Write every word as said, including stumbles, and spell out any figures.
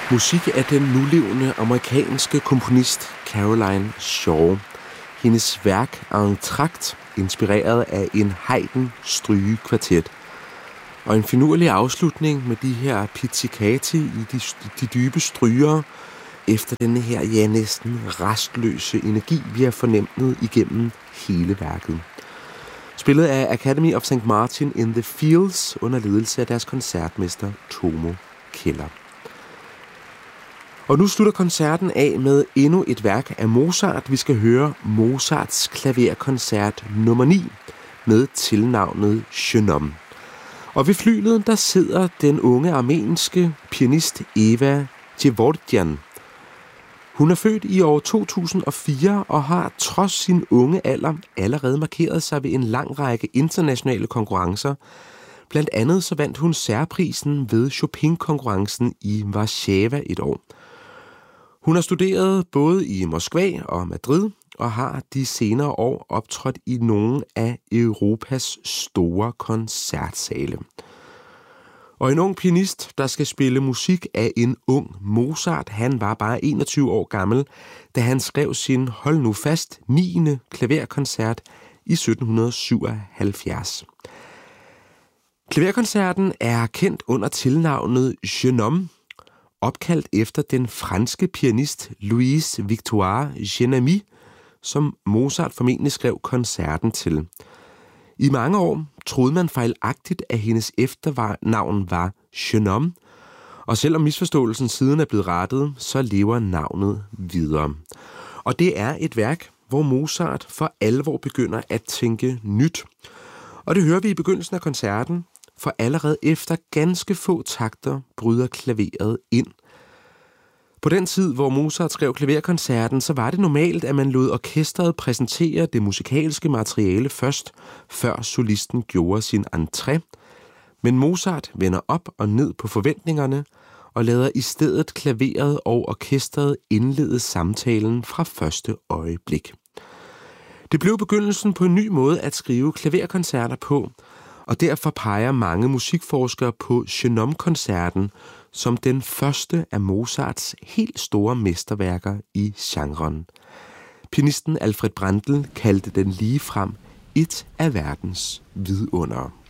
Musik af den nulevende amerikanske komponist Caroline Shaw. Hendes værk er en trakt inspireret af en Haydn-strygekvartet. Og en finurlig afslutning med de her pizzicati i de, de dybe stryger, efter denne her, ja, næsten restløse energi, vi har fornemmet igennem hele værket. Spillet af Academy of Saint Martin in the Fields under ledelse af deres koncertmester Tomo Keller. Og nu slutter koncerten af med endnu et værk af Mozart. Vi skal høre Mozarts klaverkoncert nummer ni med tilnavnet Jeune Homme. Og ved flylet, der sidder den unge armenske pianist Eva Gevorgyan. Hun er født i år to tusind og fire og har trods sin unge alder allerede markeret sig ved en lang række internationale konkurrencer. Blandt andet så vandt hun særprisen ved Chopin-konkurrencen i Warszawa et år. Hun har studeret både i Moskva og Madrid og har de senere år optrådt i nogle af Europas store koncertsale. Og en ung pianist, der skal spille musik af en ung Mozart, han var bare enogtyve år gammel, da han skrev sin, hold nu fast, niende klaverkoncert i sytten syvoghalvfjerds. Klaverkoncerten er kendt under tilnavnet Jeune Homme, opkaldt efter den franske pianist Louise Victoire Genami, som Mozart formentlig skrev koncerten til. I mange år troede man fejlagtigt, at hendes efternavn var Jeune Homme, og selvom misforståelsen siden er blevet rettet, så lever navnet videre. Og det er et værk, hvor Mozart for alvor begynder at tænke nyt. Og det hører vi i begyndelsen af koncerten, for allerede efter ganske få takter bryder klaveret ind. På den tid, hvor Mozart skrev klaverkoncerten, så var det normalt, at man lod orkestret præsentere det musikalske materiale først, før solisten gjorde sin entré. Men Mozart vender op og ned på forventningerne og lader i stedet klaveret og orkestret indlede samtalen fra første øjeblik. Det blev begyndelsen på en ny måde at skrive klaverkoncerter på, og derfor peger mange musikforskere på Jeune Homme-koncerten som den første af Mozarts helt store mesterværker i genren. Pianisten Alfred Brendel kaldte den ligefrem et af verdens vidundere.